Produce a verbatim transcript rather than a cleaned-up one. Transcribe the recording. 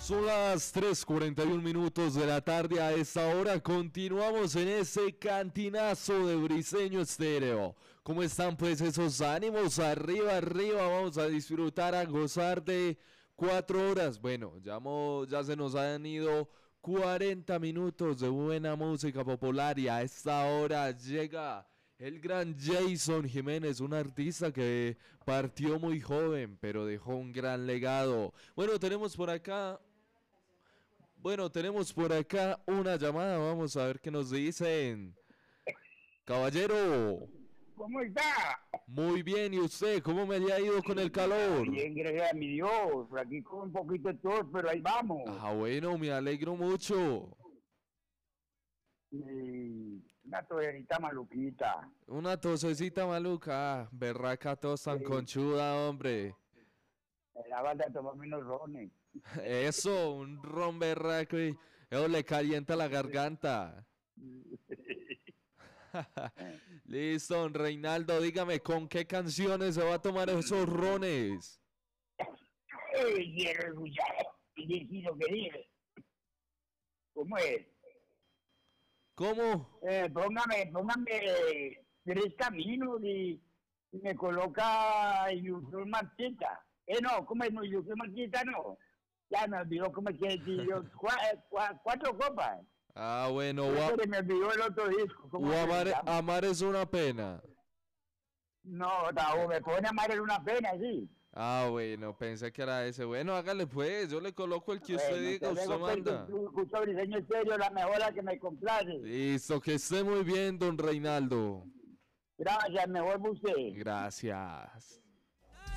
Son las tres cuarenta y un minutos de la tarde. A esta hora continuamos en ese cantinazo de Briseño Estéreo. ¿Cómo están pues esos ánimos? Arriba, arriba, vamos a disfrutar, a gozar de cuatro horas. Bueno, ya, mo- ya se nos han ido cuarenta minutos de buena música popular y a esta hora llega el gran Jason Jiménez, un artista que partió muy joven, pero dejó un gran legado. Bueno, tenemos por acá, bueno, tenemos por acá una llamada, vamos a ver qué nos dicen. Caballero, ¿Cómo está? muy bien, ¿y usted? ¿Cómo me ha ido con el calor? Bien, gracias a mi Dios. Por aquí con un poquito de tos, pero ahí vamos. Ah, bueno, me alegro mucho. Y una toserita maluquita. Una tosecita maluca, ah, berraca tos tan Sí. conchuda, hombre. Me la banda de tomar menos rones. Eso, un ron berraco y eso le calienta la garganta. Listo, don Reinaldo, dígame, ¿con qué canciones se va a tomar esos rones? Eh, quiero escuchar y decir lo que dice. ¿Cómo es? ¿Cómo? Eh, póngame, póngame tres caminos y, y me coloca ilusión marchita. Eh, no, ¿cómo es? No, ilusión marchita no. Ya me olvidó cómo es que decía. Cua- cua- cuatro copas. Ah, bueno, o, Pero a- se me olvidó el otro disco. ¿Cómo o se amar, llama? amar es una pena. No, Tavo, me pone a amar en una pena, sí. Ah, bueno, pensé que era ese. Bueno, hágale pues, yo le coloco el que usted Bueno, diga, te usted dejo manda. escucho Briseño Estéreo, la mejor la que me complace. Listo, que esté muy bien, don Reinaldo. Gracias, mejor usted. Gracias.